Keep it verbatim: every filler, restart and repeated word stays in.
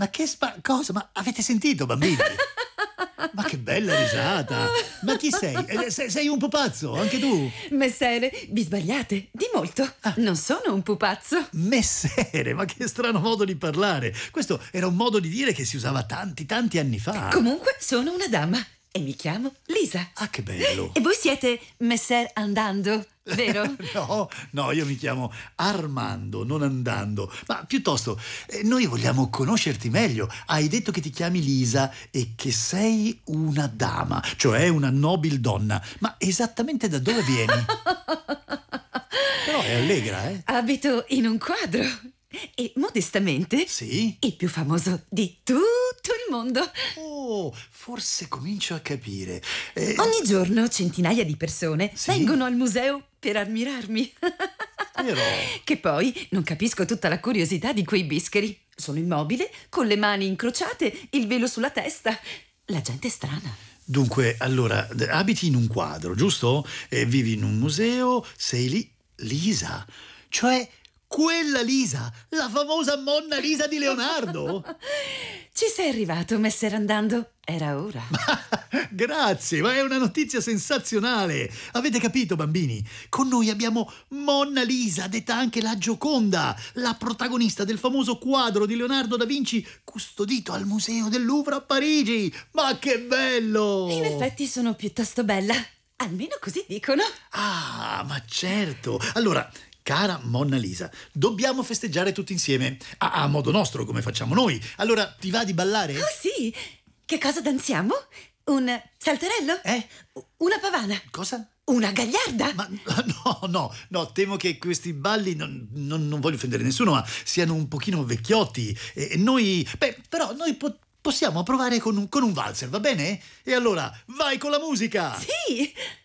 ma che spa... cosa? Ma avete sentito, bambini? Ma che bella risata! Ma chi sei? Eh, Sei, sei un pupazzo, anche tu? Messere, vi sbagliate di molto. Non sono un pupazzo. Messere, ma che strano modo di parlare. Questo era un modo di dire che si usava tanti, tanti anni fa. Comunque sono una dama e mi chiamo Lisa. Ah, che bello. E voi siete Messer Andando, vero? No, no, io mi chiamo Armando, non Andando. Ma piuttosto, eh, noi vogliamo conoscerti meglio. Hai detto che ti chiami Lisa e che sei una dama, cioè una nobile donna. Ma esattamente da dove vieni? Però è allegra, eh? Abito in un quadro e modestamente Sì? il più famoso di tutto il mondo. Oh, forse comincio a capire. Eh, Ogni giorno centinaia di persone Sì? vengono al museo per ammirarmi. Però... Che poi non capisco tutta la curiosità di quei bischeri. Sono immobile, con le mani incrociate, il velo sulla testa. La gente è strana. Dunque, allora, d- abiti in un quadro, giusto? E vivi in un museo, sei lì... Lisa? Cioè, quella Lisa, la famosa Monna Lisa di Leonardo? Ci sei arrivato, Messer Andando. Era ora. Grazie, ma è una notizia sensazionale. Avete capito, bambini? Con noi abbiamo Monna Lisa, detta anche la Gioconda, la protagonista del famoso quadro di Leonardo da Vinci custodito al Museo del Louvre a Parigi. Ma che bello! In effetti sono piuttosto bella. Almeno così dicono. Ah, ma certo. Allora, cara Monna Lisa, dobbiamo festeggiare tutti insieme, a, a modo nostro, come facciamo noi. Allora, ti va di ballare? Oh sì, che cosa danziamo? Un salterello? Eh? Una pavana? Cosa? Una gagliarda? Ma no, no, no, temo che questi balli, non, non- non voglio offendere nessuno, ma siano un pochino vecchiotti. E, e noi, beh, però noi po- possiamo provare con un, con un valzer, va bene? E allora, vai con la musica! Sì!